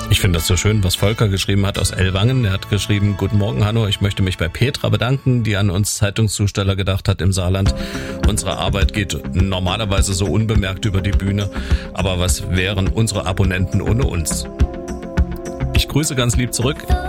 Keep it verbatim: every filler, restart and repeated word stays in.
Ich finde das so schön, was Volker geschrieben hat aus Ellwangen. Er hat geschrieben, guten Morgen Hanno, ich möchte mich bei Petra bedanken, die an uns Zeitungszusteller gedacht hat im Saarland. Unsere Arbeit geht normalerweise so unbemerkt über die Bühne, aber was wären unsere Abonnenten ohne uns? Ich grüße ganz lieb zurück.